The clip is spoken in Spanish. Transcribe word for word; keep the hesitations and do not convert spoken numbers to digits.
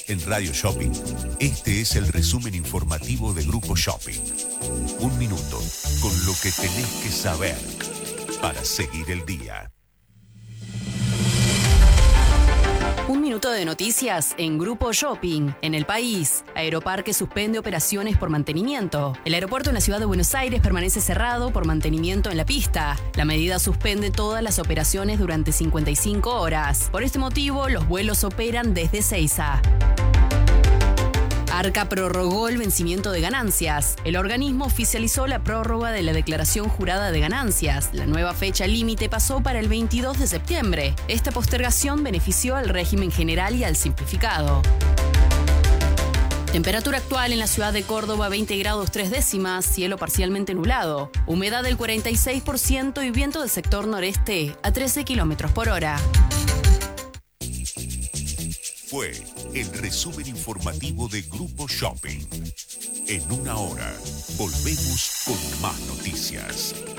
En Radio Shopping, este es el resumen informativo de Grupo Shopping. Un minuto con lo que tenés que saber para seguir el día. Un minuto de noticias en Grupo Shopping. En el país, Aeroparque suspende operaciones por mantenimiento. El aeropuerto en la ciudad de Buenos Aires permanece cerrado por mantenimiento en la pista. La medida suspende todas las operaciones durante cincuenta y cinco horas. Por este motivo, los vuelos operan desde Ezeiza. Arca prorrogó el vencimiento de ganancias. El organismo oficializó la prórroga de la declaración jurada de ganancias. La nueva fecha límite pasó para el veintidós de septiembre. Esta postergación benefició al régimen general y al simplificado. Temperatura actual en la ciudad de Córdoba, veinte grados tres décimas, cielo parcialmente nublado. Humedad del cuarenta y seis por ciento y viento del sector noreste a trece kilómetros por hora. Fue el resumen informativo de Grupo Shopping. En una hora, volvemos con más noticias.